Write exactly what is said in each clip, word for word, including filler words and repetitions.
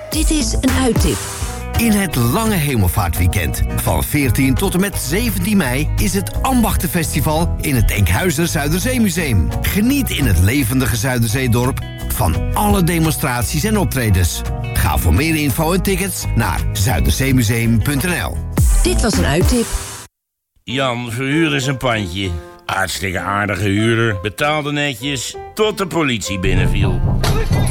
Dit is een uittip. In het lange hemelvaartweekend van veertien tot en met zeventien mei... is het Ambachtenfestival in het Enkhuizer Zuiderzeemuseum. Geniet in het levendige Zuiderzeedorp van alle demonstraties en optredens. Ga voor meer info en tickets naar zuiderzeemuseum punt n l. Dit was een uittip. Jan, verhuur eens een pandje. Hartstikke aardige huurder. Betaalde netjes tot de politie binnenviel.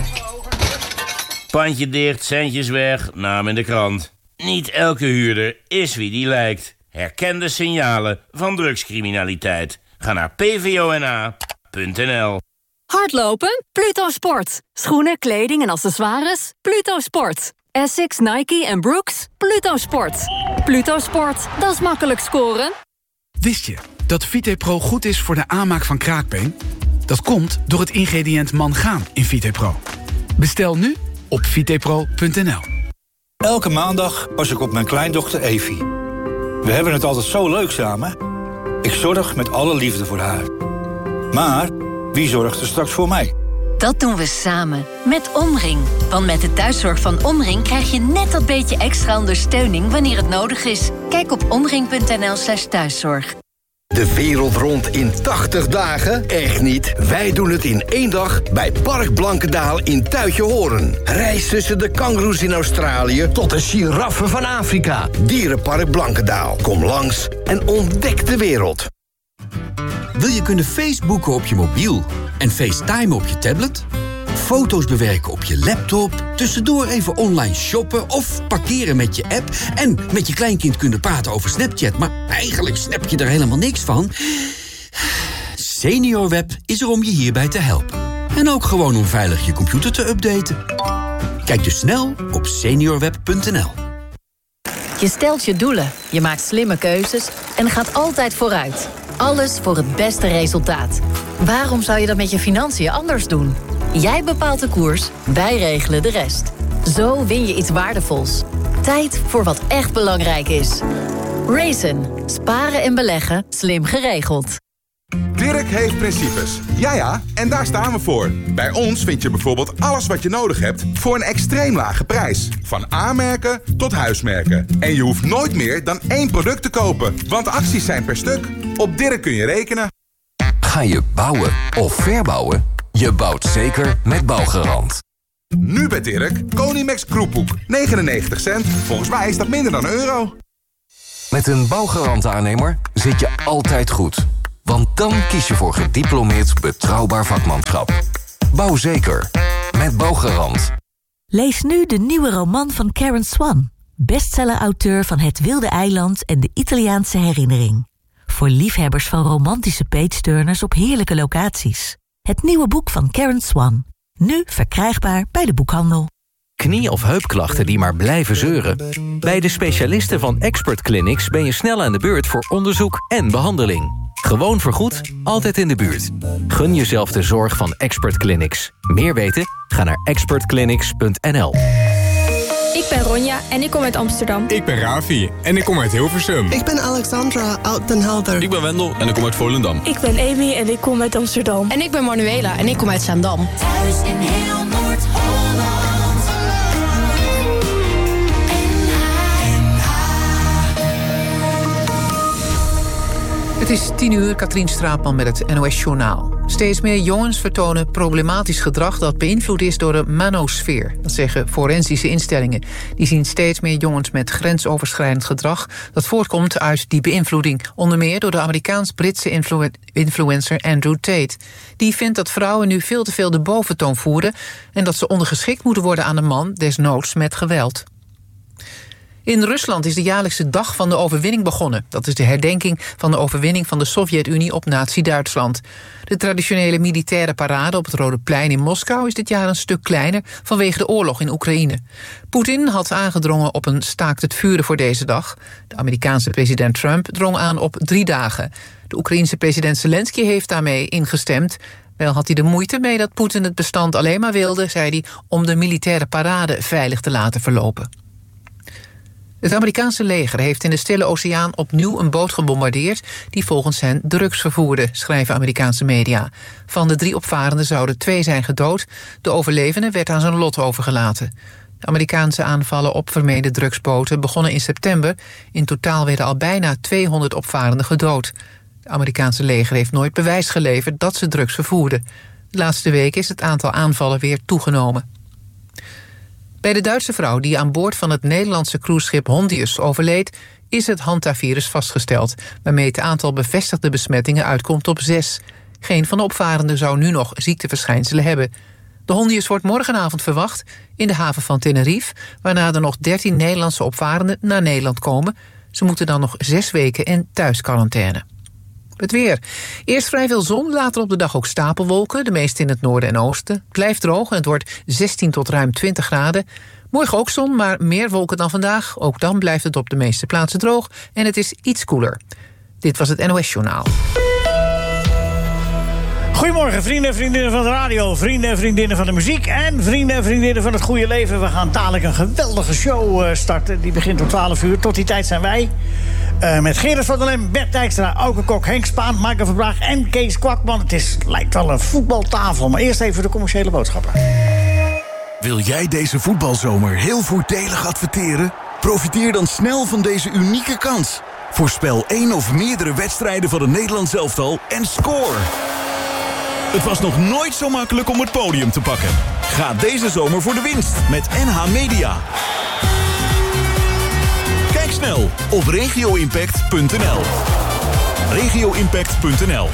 Pandje dicht, centjes weg, naam in de krant. Niet elke huurder is wie die lijkt. Herken de signalen van drugscriminaliteit. Ga naar p v o n a punt n l. Hardlopen? Pluto Sport. Schoenen, kleding en accessoires? Pluto Sport. Essex, Nike en Brooks? Pluto Sport. Pluto Sport, dat is makkelijk scoren. Wist je dat VitePro goed is voor de aanmaak van kraakbeen? Dat komt door het ingrediënt mangaan in VitePro. Bestel nu op vitepro punt n l. Elke maandag pas ik op mijn kleindochter Evie. We hebben het altijd zo leuk samen. Ik zorg met alle liefde voor haar. Maar wie zorgt er straks voor mij? Dat doen we samen, met Omring. Want met de thuiszorg van Omring krijg je net dat beetje extra ondersteuning wanneer het nodig is. Kijk op omring punt n l slash thuiszorg. De wereld rond in tachtig dagen? Echt niet. Wij doen het in één dag bij Park Blankendaal in Tuitjehoorn. Reis tussen de kangoeroes in Australië tot de giraffen van Afrika. Dierenpark Blankendaal. Kom langs en ontdek de wereld. Wil je kunnen Facebooken op je mobiel en FaceTime op je tablet? Foto's bewerken op je laptop, tussendoor even online shoppen of parkeren met je app en met je kleinkind kunnen praten over Snapchat, maar eigenlijk snap je er helemaal niks van? SeniorWeb is er om je hierbij te helpen. En ook gewoon om veilig je computer te updaten. Kijk dus snel op seniorweb punt n l. Je stelt je doelen, je maakt slimme keuzes en gaat altijd vooruit. Alles voor het beste resultaat. Waarom zou je dat met je financiën anders doen? Jij bepaalt de koers, wij regelen de rest. Zo win je iets waardevols. Tijd voor wat echt belangrijk is. Raisin. Sparen en beleggen. Slim geregeld. Dirk heeft principes. Ja ja, en daar staan we voor. Bij ons vind je bijvoorbeeld alles wat je nodig hebt voor een extreem lage prijs. Van A-merken tot huismerken. En je hoeft nooit meer dan één product te kopen, want acties zijn per stuk. Op Dirk kun je rekenen. Ga je bouwen of verbouwen? Je bouwt zeker met Bouwgarant. Nu bij Dirk, Konimax Kroephoek. negenennegentig cent. Volgens mij is dat minder dan een euro. Met een Bouwgarant-aannemer zit je altijd goed. Want dan kies je voor gediplomeerd betrouwbaar vakmanschap. Bouw zeker. Met Bouwgarant. Lees nu de nieuwe roman van Karen Swan. Bestseller-auteur van Het Wilde Eiland en de Italiaanse Herinnering. Voor liefhebbers van romantische page-turners op heerlijke locaties. Het nieuwe boek van Karen Swan. Nu verkrijgbaar bij de boekhandel. Knie- of heupklachten die maar blijven zeuren? Bij de specialisten van Expert Clinics ben je snel aan de beurt voor onderzoek en behandeling. Gewoon vergoed, altijd in de buurt. Gun jezelf de zorg van Expert Clinics. Meer weten? Ga naar expert clinics punt n l. Ik ben Ronja en ik kom uit Amsterdam. Ik ben Ravi en ik kom uit Hilversum. Ik ben Alexandra uit Den Helder. Ik ben Wendel en ik kom uit Volendam. Ik ben Amy en ik kom uit Amsterdam. En ik ben Manuela en ik kom uit Zaandam. Thuis in heel Noord-Holland. Het is tien uur, Katrien Straatman met het N O S-journaal. Steeds meer jongens vertonen problematisch gedrag dat beïnvloed is door de manosfeer. Dat zeggen forensische instellingen. Die zien steeds meer jongens met grensoverschrijdend gedrag dat voortkomt uit die beïnvloeding. Onder meer door de Amerikaans-Britse influ- influencer Andrew Tate. Die vindt dat vrouwen nu veel te veel de boventoon voeren en dat ze ondergeschikt moeten worden aan een man, desnoods met geweld. In Rusland is de jaarlijkse dag van de overwinning begonnen. Dat is de herdenking van de overwinning van de Sovjet-Unie op nazi-Duitsland. De traditionele militaire parade op het Rode Plein in Moskou is dit jaar een stuk kleiner vanwege de oorlog in Oekraïne. Poetin had aangedrongen op een staakt het vuren voor deze dag. De Amerikaanse president Trump drong aan op drie dagen. De Oekraïense president Zelensky heeft daarmee ingestemd. Wel had hij de moeite mee dat Poetin het bestand alleen maar wilde, zei hij, om de militaire parade veilig te laten verlopen. Het Amerikaanse leger heeft in de Stille Oceaan opnieuw een boot gebombardeerd die volgens hen drugs vervoerde, schrijven Amerikaanse media. Van de drie opvarenden zouden twee zijn gedood. De overlevende werd aan zijn lot overgelaten. De Amerikaanse aanvallen op vermeende drugsboten begonnen in september. In totaal werden al bijna tweehonderd opvarenden gedood. Het Amerikaanse leger heeft nooit bewijs geleverd dat ze drugs vervoerden. De laatste weken is het aantal aanvallen weer toegenomen. Bij de Duitse vrouw die aan boord van het Nederlandse cruiseschip Hondius overleed, is het hantavirus vastgesteld, waarmee het aantal bevestigde besmettingen uitkomt op zes. Geen van de opvarenden zou nu nog ziekteverschijnselen hebben. De Hondius wordt morgenavond verwacht in de haven van Tenerife, waarna er nog dertien Nederlandse opvarenden naar Nederland komen. Ze moeten dan nog zes weken in thuisquarantaine. Het weer. Eerst vrij veel zon, later op de dag ook stapelwolken, de meeste in het noorden en oosten. Het blijft droog en het wordt zestien tot ruim twintig graden. Morgen ook zon, maar meer wolken dan vandaag. Ook dan blijft het op de meeste plaatsen droog en het is iets koeler. Dit was het N O S Journaal. Goedemorgen, vrienden en vriendinnen van de radio, vrienden en vriendinnen van de muziek en vrienden en vriendinnen van het goede leven. We gaan dadelijk een geweldige show starten. Die begint om twaalf uur. Tot die tijd zijn wij uh, met Gerard van der Lem, Bert Dijkstra, Auke Kok, Henk Spaan, Michael Verbraag en Kees Kwakman. Het is, lijkt wel een voetbaltafel, maar eerst even de commerciële boodschappen. Wil jij deze voetbalzomer heel voordelig adverteren? Profiteer dan snel van deze unieke kans. Voorspel één of meerdere wedstrijden van het Nederlands elftal en score. Het was nog nooit zo makkelijk om het podium te pakken. Ga deze zomer voor de winst met N H Media. Kijk snel op regio impact punt n l. regio impact punt n l.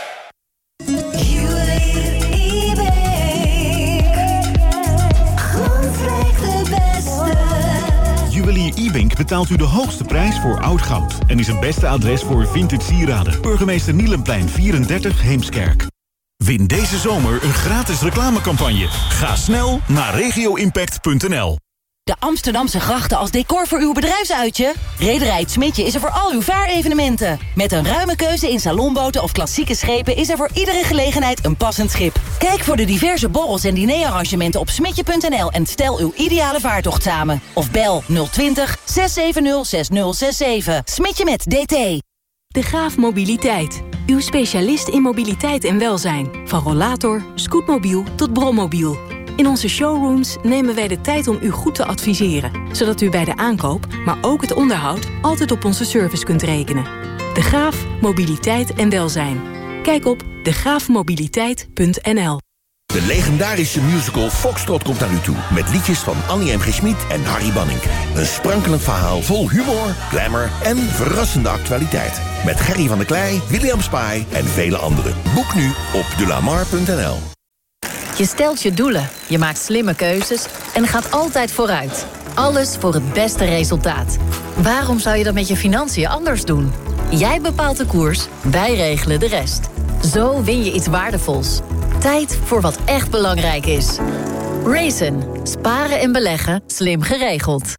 Juwelier Ibink betaalt u de hoogste prijs voor oud goud en is het beste adres voor vintage sieraden. Burgemeester Nielenplein vierendertig, Heemskerk. Win deze zomer een gratis reclamecampagne. Ga snel naar regio impact punt n l. De Amsterdamse grachten als decor voor uw bedrijfsuitje? Rederij Het Smidje is er voor al uw vaarevenementen. Met een ruime keuze in salonboten of klassieke schepen is er voor iedere gelegenheid een passend schip. Kijk voor de diverse borrels en dinerarrangementen op smidje punt n l en stel uw ideale vaartocht samen. Of bel nul twintig, zes zeven nul, zes nul zes zeven. Smidje met D T. De Graaf Mobiliteit. Uw specialist in mobiliteit en welzijn. Van rollator, scootmobiel tot brommobiel. In onze showrooms nemen wij de tijd om u goed te adviseren. Zodat u bij de aankoop, maar ook het onderhoud, altijd op onze service kunt rekenen. De Graaf Mobiliteit en welzijn. Kijk op de graaf mobiliteit punt n l. De legendarische musical Foxtrot komt naar u toe. Met liedjes van Annie M G. Schmid en Harry Banning. Een sprankelend verhaal vol humor, glamour en verrassende actualiteit. Met Gerry van der Klei, William Spy en vele anderen. Boek nu op de lamar punt n l. Je stelt je doelen, je maakt slimme keuzes en gaat altijd vooruit. Alles voor het beste resultaat. Waarom zou je dat met je financiën anders doen? Jij bepaalt de koers, wij regelen de rest. Zo win je iets waardevols. Tijd voor wat echt belangrijk is. Raisin. Sparen en beleggen. Slim geregeld.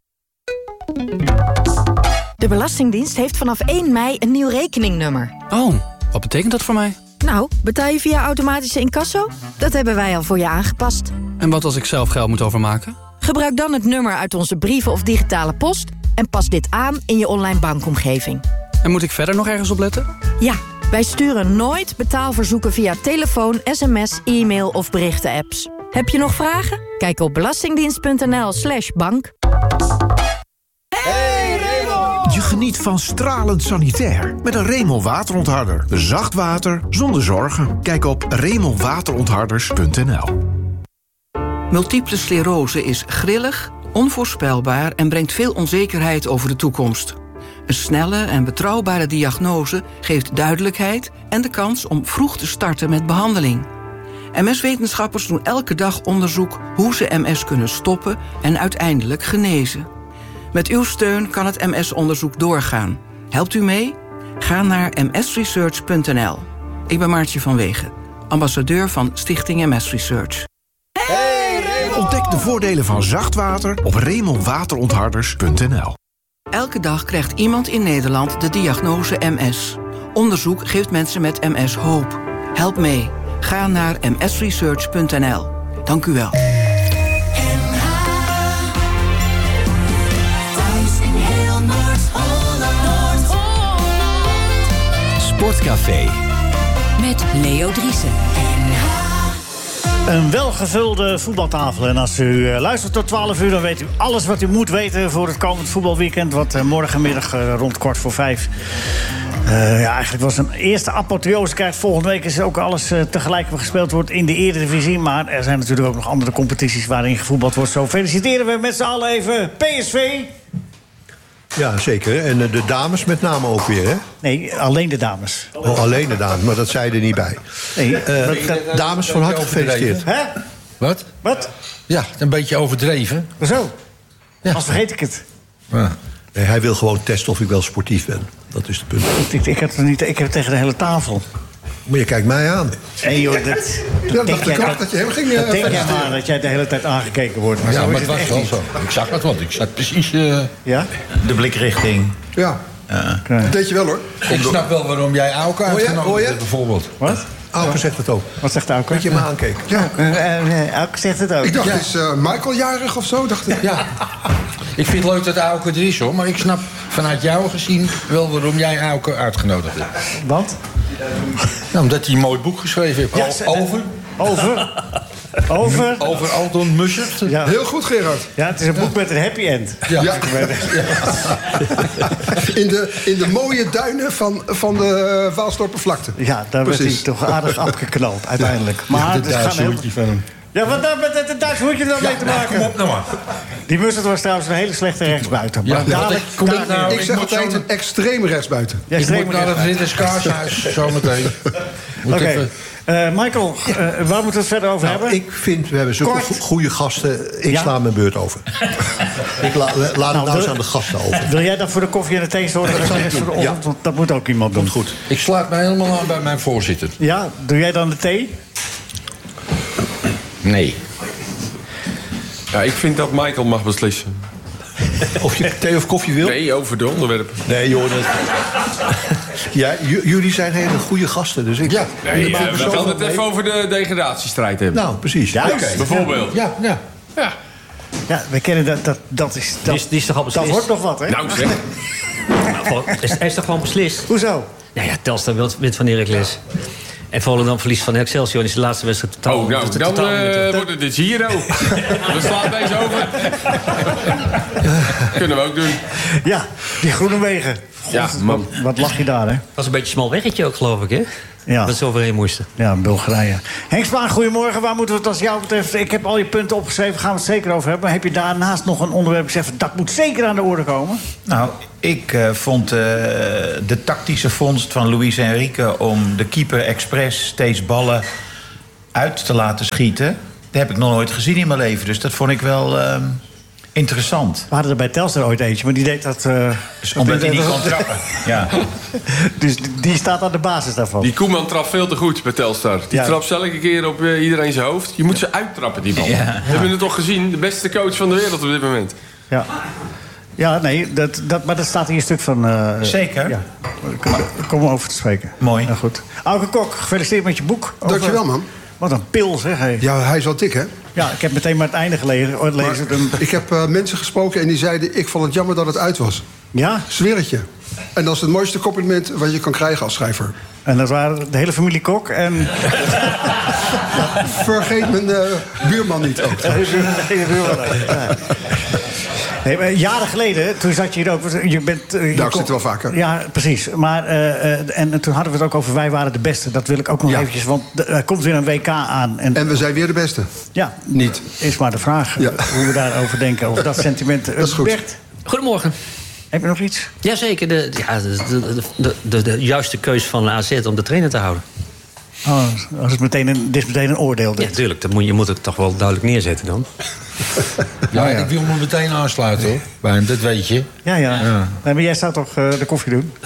De Belastingdienst heeft vanaf één mei een nieuw rekeningnummer. Oh, wat betekent dat voor mij? Nou, betaal je via automatische incasso? Dat hebben wij al voor je aangepast. En wat als ik zelf geld moet overmaken? Gebruik dan het nummer uit onze brieven of digitale post en pas dit aan in je online bankomgeving. En moet ik verder nog ergens op letten? Ja, wij sturen nooit betaalverzoeken via telefoon, sms, e-mail of berichten-apps. Heb je nog vragen? Kijk op belastingdienst punt n l slash bank. Hey Raymond! Je geniet van stralend sanitair met een Remel waterontharder. Zacht water zonder zorgen. Kijk op remel waterontharders punt n l. Multiple sclerose is grillig, onvoorspelbaar en brengt veel onzekerheid over de toekomst. Een snelle en betrouwbare diagnose geeft duidelijkheid en de kans om vroeg te starten met behandeling. M S-wetenschappers doen elke dag onderzoek hoe ze M S kunnen stoppen en uiteindelijk genezen. Met uw steun kan het M S-onderzoek doorgaan. Helpt u mee? Ga naar m s research punt n l. Ik ben Maartje van Wegen, ambassadeur van Stichting M S Research. Hey, Raymond! Ontdek de voordelen van zacht water op remel waterontharders punt n l. Elke dag krijgt iemand in Nederland de diagnose M S. Onderzoek geeft mensen met M S hoop. Help mee. Ga naar m s research punt n l. Dank u wel. Sportcafé met Leo Driessen. Een welgevulde voetbaltafel. En als u uh, luistert tot twaalf uur, dan weet u alles wat u moet weten voor het komend voetbalweekend. Wat uh, morgenmiddag uh, rond kwart voor vijf. Uh, ja, eigenlijk was een eerste apotheose. Kijk, volgende week is ook alles uh, tegelijk gespeeld wordt in de Eredivisie. Maar er zijn natuurlijk ook nog andere competities waarin gevoetbald wordt. Zo feliciteren we met z'n allen even P S V. Ja, zeker. En de dames met name ook weer, hè? Nee, alleen de dames. Oh, alleen de dames, maar dat zei je er niet bij. Nee, uh, dat, dames, van harte gefeliciteerd. Hè? Wat? Wat? Ja, een beetje overdreven. Zo? Ja. Als vergeet ik het. Ja. Nee, hij wil gewoon testen of ik wel sportief ben. Dat is het punt. Ik, ik, ik, heb, het niet, ik heb het tegen de hele tafel. Maar je kijkt mij aan. Nee joh, dat... dat ja, dacht ik ook dat je hem ging... Dat denk jij maar, dat jij de hele tijd aangekeken wordt. Maar ja, maar het was wel niet zo. Ik zag het, want ik zat precies... Uh, ja? De blikrichting. Ja, uh. dat deed je wel hoor. Ik snap wel waarom jij Auke uitgenodigd hebt, bijvoorbeeld. Wat? Auke zegt het ook. Wat zegt Auke? Dat je me aankeek. Ja. Uh, Auke zegt het ook. Ik dacht, ja. Is uh, Michael jarig of zo? Dacht ik. Ja. Ik vind het leuk dat Auke er is, hoor. Maar ik snap vanuit jou gezien wel waarom jij Auke uitgenodigd hebt. Wat? Nou, omdat hij een mooi boek geschreven heeft. Ja, over? Over? Over? Over Alton Mussert. Ja. Heel goed, Gerard. Ja, het is een boek ja. met een happy end. Ja. Ja. In, de, in de mooie duinen van, van de Waalstorpenvlakte. Ja, daar Precies. werd hij toch aardig afgeknald uiteindelijk. Maar ja, de Duitse heel... hoedje van hem. Ja, wat daar met het Duitse hoedje dan ja, mee te nou, maken? Kom op nou maar. Die Mussert was trouwens een hele slechte rechtsbuiten. Ja, maar dadelijk, kom dadelijk, nou, ik zeg altijd een extreme rechtsbuiten. Ja, ik moet naar het Ridderskaarshuis zometeen. Oké. Okay. Uh, Michael, uh, waar moeten we het verder over nou, hebben? Ik vind, we hebben zulke go- goede gasten. Ik ja? sla mijn beurt over. ik la, laat nou, het nou eens aan de gasten over. Wil jij dan voor de koffie en de thee zorgen? Ja, dat, voor de ja. Want dat moet ook iemand doen. Goed. Ik sluit me helemaal aan bij mijn voorzitter. Ja, doe jij dan de thee? Nee. Ja, ik vind dat Michael mag beslissen. Of je thee of koffie wil? Nee, over de onderwerpen. Nee, joh. Dat... ja, j- jullie zijn hele goede gasten, dus ik... Ja, nee, ja, we gaan het even over de degradatiestrijd hebben. Nou, precies. Ja, okay. Bijvoorbeeld. Ja, ja. Ja. Ja, we kennen dat, dat, dat is... Dat, die is, die is toch al beslist? Dat wordt nog wat, hè? Nou, zeg. nou, is, is toch gewoon beslist? Hoezo? Nou ja, Telstar wint van Heracles. En Volendam verliest van Excelsior. En is de laatste wedstrijd totaal... Oh, nou, dan uh, wordt het de Giro. We slaan deze over. Kunnen we ook doen. Ja, die Groenewegen. Ja, man. Wat lag je daar, hè? Dat was een beetje een smal weggetje ook, geloof ik, hè? Ja. Dat ze overheen moesten. Ja, Bulgarije. Henk Spaan, goedemorgen. Waar moeten we het als jou betreft... Ik heb al je punten opgeschreven, gaan we het zeker over hebben. Maar heb je daarnaast nog een onderwerp gezegd... dat moet zeker aan de orde komen? Nou, ik uh, vond uh, de tactische vondst van Luis Enrique... om de keeper expres steeds ballen uit te laten schieten... dat heb ik nog nooit gezien in mijn leven. Dus dat vond ik wel... Uh, interessant. We hadden er bij Telstar ooit eentje, maar die deed dat... Uh, dus omdat hij niet kon trappen. Ja. Dus die staat aan de basis daarvan. Die Koeman trapt veel te goed bij Telstar. Die ja. trapt elke keer op uh, iedereen zijn hoofd. Je moet ze uittrappen, die bal. Ja. We hebben het toch gezien. De beste coach van de wereld op dit moment. Ja. Ja, nee, dat, dat, maar dat staat hier een stuk van... Uh, Zeker. Ja. Kom, kom maar over te spreken. Mooi. Nou, goed. Auke Kok, gefeliciteerd met je boek. Over... Dankjewel, man. Wat een pil, zeg. Hey. Ja, hij is wel dik, hè? Ja, ik heb meteen maar het einde gelezen. gelezen maar, ik heb uh, mensen gesproken en die zeiden... ik vond het jammer dat het uit was. Ja? Zweer het je. En dat is het mooiste compliment wat je kan krijgen als schrijver. En dat waren de hele familie Kok en... ja, vergeet mijn uh, buurman niet ook. Ja, de buurman ook. Ja. Nee, maar jaren geleden, toen zat je hier ook... Je bent, uh, je Daar zitten wel vaker. Ja, precies. Maar, uh, uh, en, en toen hadden we het ook over wij waren de beste. Dat wil ik ook nog ja. eventjes, want er komt weer een W K aan. En, en we zijn weer de beste. Ja. Niet. Is maar de vraag ja. hoe we daarover denken. Over dat sentiment. Dat is goed. Bert. Goedemorgen. Heb je nog iets? Jazeker, de, ja, de, de, de, de, de juiste keus van A Z om de trainer te houden. Oh, dat is meteen een, dit is meteen een oordeel. Dit. Ja, natuurlijk. Dat moet, je moet het toch wel duidelijk neerzetten dan. Ja, ja, ik wil me meteen aansluiten, hoor. Bij hem, dat weet je. Ja, ja. ja. Nee, maar jij zou toch uh, de koffie doen?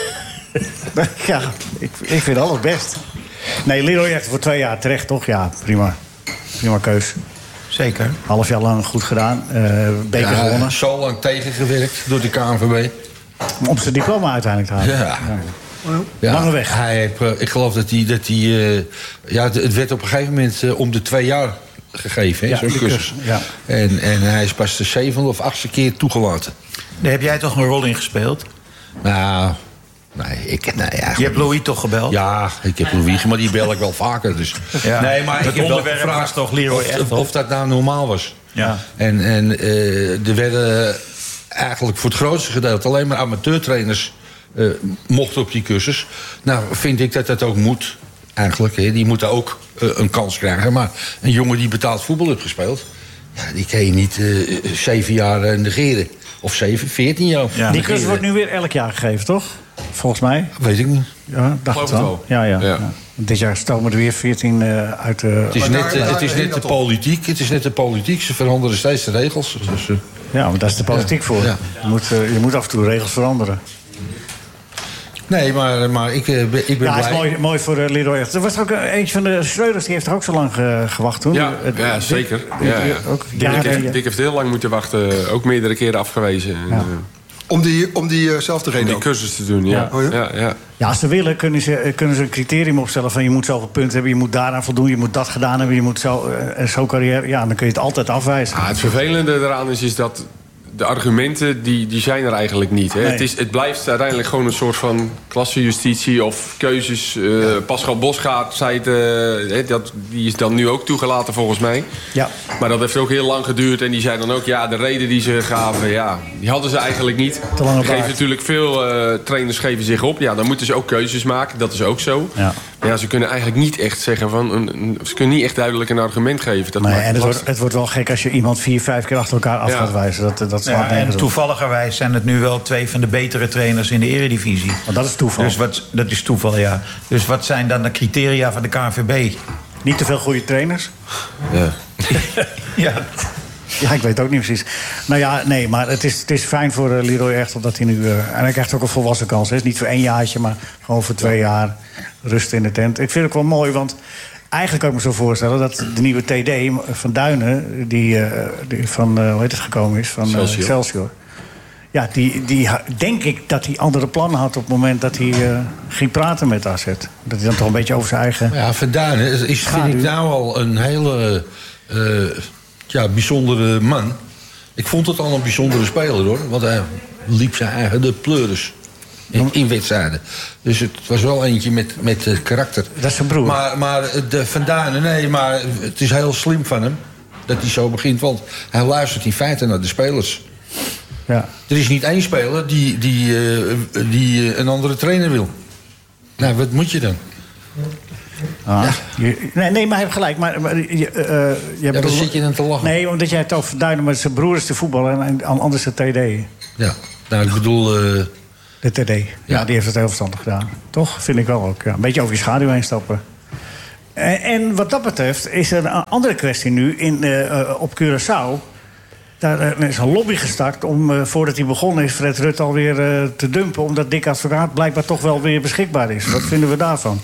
Ja, ik, ik vind alles best. Nee, Leroy heeft voor twee jaar terecht, toch? Ja, prima. Prima keus. Zeker. Half jaar lang goed gedaan. Uh, beker ja, gewonnen. Zo lang tegengewerkt door de K N V B. Om zijn diploma uiteindelijk te halen. Ja. Ja. Ja, Lange weg. Hij heeft, ik geloof dat hij... Dat hij uh, ja, het werd op een gegeven moment uh, om de twee jaar gegeven, hè, ja, zo'n cursus. Ja. En, en hij is pas de zevende of achtste keer toegelaten. Daar heb jij toch een rol in gespeeld? Nou, Nee, ik, nee, eigenlijk Je hebt Louis toch gebeld? Ja, ik heb Louis, maar die bel ik wel vaker. Dus. Ja. Nee, maar Het ik heb wel onderwerp gevraagd was toch Leroy of, Echthoff? of dat nou normaal was. Ja. En, en uh, er werden eigenlijk voor het grootste gedeelte alleen maar amateurtrainers uh, mochten op die cursus. Nou, vind ik dat dat ook moet, eigenlijk. Hè. Die moeten ook uh, een kans krijgen. Maar een jongen die betaald voetbal heeft gespeeld, ja, die kan je niet uh, zeven jaar uh, negeren. Of zeven, veertien jaar. Ja, die cursus wordt nu weer elk jaar gegeven, toch? Volgens mij. Weet ik niet. Ja, dacht het wel. Ja, ja, ja. ja. Dit jaar stomen er weer veertien uh, uit de... Het is net, uh, het is net de politiek. Het is net de politiek. Ze veranderen steeds de regels. Dus, uh, ja, maar daar is de politiek ja. voor. Ja. Je, moet, uh, je moet af en toe regels veranderen. Nee, maar, maar ik, uh, ik ben ja, blij. Ja, is mooi, mooi voor uh, Leroy Echt. Er was er ook uh, eentje van de Schreuders, die heeft er ook zo lang uh, gewacht toen. Ja, uh, ja zeker. Ja, ja. Ook, Dick, ja, heeft, ja. Dick heeft heel lang moeten wachten. Ook meerdere keren afgewezen. Ja. En, uh, Om die, om diezelfde uh, reden Om die cursus te doen, ja. Ja. Oh, ja? Ja, ja. ja, als ze willen, kunnen ze, kunnen ze een criterium opstellen van je moet zoveel punten hebben, je moet daaraan voldoen, je moet dat gedaan hebben, je moet zo, uh, zo carrière. Ja, dan kun je het altijd afwijzen. Ah, het vervelende eraan is, is dat de argumenten, die, die zijn er eigenlijk niet. Hè? Nee. Het, is, het blijft uiteindelijk gewoon een soort van klassenjustitie of keuzes. Uh, ja. Pascal Bosgaard zei het, uh, dat, die is dan nu ook toegelaten volgens mij. Ja. Maar dat heeft ook heel lang geduurd. En die zei dan ook, ja, de reden die ze gaven, ja, die hadden ze eigenlijk niet. Te lange geven natuurlijk veel uh, trainers geven zich op. Ja, dan moeten ze ook keuzes maken. Dat is ook zo. Ja. Maar ja, ze kunnen eigenlijk niet echt zeggen van, een, een, ze kunnen niet echt duidelijk een argument geven. Dat nee, maakt en het het wordt, het wordt wel gek als je iemand vier, vijf keer achter elkaar af Ja. gaat wijzen. Dat, dat Ja, en toevalligerwijs zijn het nu wel twee van de betere trainers in de eredivisie. Want dat is toeval. Dus wat, dat is toeval, ja. Dus wat zijn dan de criteria van de K N V B? Niet te veel goede trainers. Ja. ja. Ja, ik weet het ook niet precies. Nou ja, nee, maar het is, het is fijn voor uh, Leroy Echt omdat hij nu... Uh, en hij krijgt ook een volwassen kans. Hè. Niet voor één jaartje, maar gewoon voor twee jaar. Rust in de tent. Ik vind het ook wel mooi, want eigenlijk kan ik me zo voorstellen dat de nieuwe T D van Duinen, die, uh, die van, uh, hoe heet het gekomen is, van uh, Excelsior. Excelsior. Ja, die, die denk ik dat hij andere plannen had op het moment dat hij uh, ging praten met A Z. Dat hij dan toch een beetje over zijn eigen... Ja, Van Duinen is, vind ik nou al een hele uh, ja, bijzondere man. Ik vond het al een bijzondere speler, hoor. Want hij liep zijn eigen de pleuris in, in wedstrijden. Dus het was wel eentje met, met uh, karakter. Dat is zijn broer. Maar, maar de Van Duinen, nee, maar het is heel slim van hem dat hij zo begint. Want hij luistert in feite naar de spelers. Ja. Er is niet één speler die, die, uh, die uh, een andere trainer wil. Nou, wat moet je dan? Ah. Ja. Je, nee, nee, maar hij heeft gelijk. Maar, maar, je, uh, je ja, bedoel, dan zit je dan te lachen. Nee, omdat jij het over Duinen, maar zijn broer is de voetballer en anders de T D. Ja, nou, ik bedoel... Uh... De T D, ja. ja, die heeft het heel verstandig gedaan. Toch? Vind ik wel ook. Ja. Een beetje over je schaduw heen stappen. En, en wat dat betreft is er een andere kwestie nu in, uh, op Curaçao. Daar is een lobby gestart om, uh, voordat hij begonnen is, Fred Rutte alweer uh, te dumpen, omdat Dick Advocaat blijkbaar toch wel weer beschikbaar is. Wat vinden we daarvan?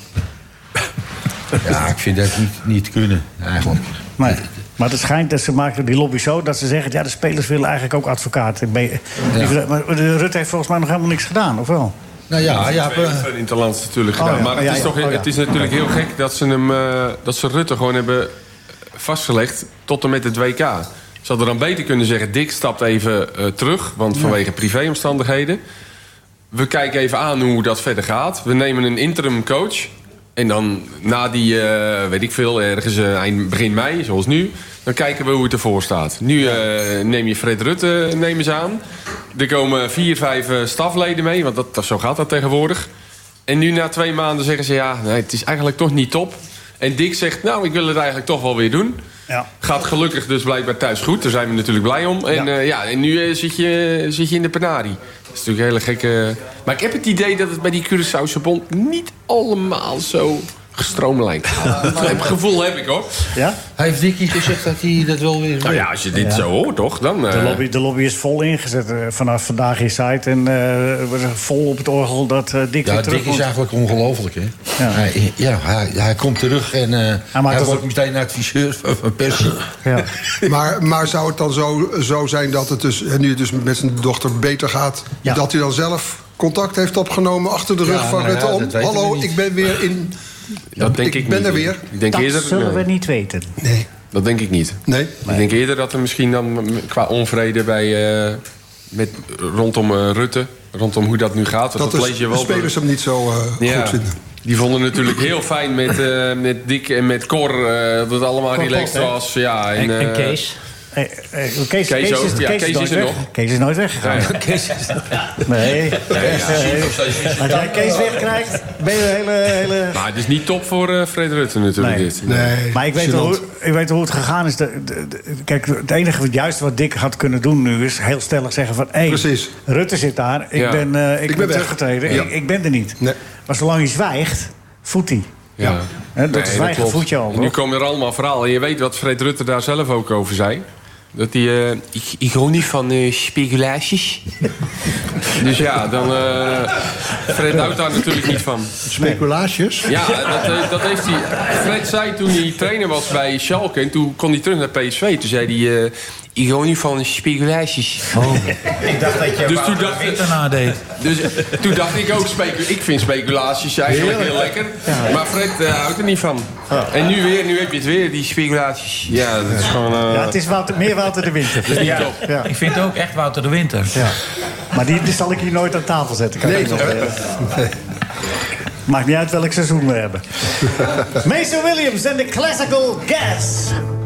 Ja, ik vind dat niet, niet kunnen, eigenlijk. Nee. Maar het schijnt dat ze maken die lobby zo dat ze zeggen, ja, de spelers willen eigenlijk ook Advocaat. Ja. Maar Rutte heeft volgens mij nog helemaal niks gedaan, of wel? Nou ja, ja. Van Interlands natuurlijk gedaan. Oh, ja. Maar het, ja, is, ja. toch, Oh, ja. het is natuurlijk heel gek dat ze, hem, uh, dat ze Rutte gewoon hebben vastgelegd tot en met het W K. Ze hadden dan beter kunnen zeggen, Dick stapt even uh, terug, want vanwege ja. privéomstandigheden. We kijken even aan hoe dat verder gaat. We nemen een interim coach. En dan na die, uh, weet ik veel, ergens uh, eind, begin mei, zoals nu, dan kijken we hoe het ervoor staat. Nu uh, neem je Fred Rutte, neem eens aan. Er komen vier, vijf uh, stafleden mee, want dat, dat, zo gaat dat tegenwoordig. En nu na twee maanden zeggen ze, ja, nee, het is eigenlijk toch niet top. En Dick zegt, nou, ik wil het eigenlijk toch wel weer doen. Ja. Gaat gelukkig dus blijkbaar thuis goed. Daar zijn we natuurlijk blij om. En, ja. Uh, ja, en nu uh, zit, je, zit je in de penarie. Dat is natuurlijk een hele gekke... Maar ik heb het idee dat het bij die Curaçaose bond niet allemaal zo gestroomlijnd gaat. Dat gevoel heb ik, hoor. Ja? Heeft Dickie gezegd dat hij dat wel weer... Nou ja, als je dit ja. zo hoort, toch? Dan, uh... de, lobby, de lobby is vol ingezet. Uh, vanaf vandaag in site. En uh, we zijn vol op het orgel dat uh, Dick ja, weer terug Dick is eigenlijk ongelooflijk, hè? Ja, hij, ja hij, hij komt terug en uh, hij, hij wordt ook meteen adviseur van Persie. Ja. maar, maar zou het dan zo, zo zijn dat het dus, nu het dus met zijn dochter beter gaat... Ja. dat hij dan zelf contact heeft opgenomen achter de rug ja, van Rutte ja, om? Hallo, ik ben weer in... Dat denk ik, ik ben niet. er weer. Ik denk dat eerder, zullen nee. we niet weten. Nee. Dat denk ik niet. Nee. Ik denk eerder dat er misschien dan qua onvrede bij, uh, met, rondom uh, Rutte, rondom hoe dat nu gaat. Dat, dat is, je wel de spelers hem niet zo uh, ja, goed vinden. Die vonden natuurlijk heel fijn met, uh, met Dick en met Cor. Uh, dat het allemaal Cor relaxed Post, was. Ja, en, en, uh, en Kees. Hey, hey, Kees, Kees, Kees, Kees, is, ja, Kees, Kees is, is er weg. nog. Kees is nooit weggegaan. Ja. Kees is nee. Als jij Kees wegkrijgt, ben je een hele... hele... Maar het is niet top voor uh, Fred Rutte natuurlijk. Nee. Dit. Nee. Maar ik weet, hoe, ik weet hoe het gegaan is. De, de, de, kijk, het enige wat juist wat Dick had kunnen doen nu is heel stellig zeggen van... Hey, Precies. Rutte zit daar, ik ja. ben, uh, ik ik ben, ben teruggetreden, ja. ik, ik ben er niet. Nee. Maar zolang hij zwijgt, voedt hij. Ja. Ja. He, dat nee, zwijgen dat voet je al. En nu komen er allemaal verhalen. En je weet wat Fred Rutte daar zelf ook over zei. Dat hij... Uh, ik, ik hou niet van uh, speculaties. Dus ja, dan... Uh, Fred houdt daar natuurlijk niet van. Speculaties? Ja, dat, dat heeft hij... Fred zei toen hij trainer was bij Schalke... en toen kon hij terug naar P S V. Toen zei hij... Uh, ik hou niet van speculaties. Oh. Ik dacht dat je dus toen dacht, Winter nadeed. Dus toen dacht ik ook... Specu ik vind speculaties eigenlijk heel lekker. Ja. Maar Fred uh, houdt er niet van. Oh. En nu weer, nu heb je het weer, die speculaties. Ja, dat is gewoon... Uh... Ja, het is Wouter, meer Wouter de Winter. Dat is niet ja. top. Ja. Ik vind het ook echt Wouter de Winter. Ja. Maar die, die zal ik hier nooit aan tafel zetten. Kan nee, toch? Nee. Maakt niet uit welk seizoen we hebben. Mason Williams en de Classical Gas.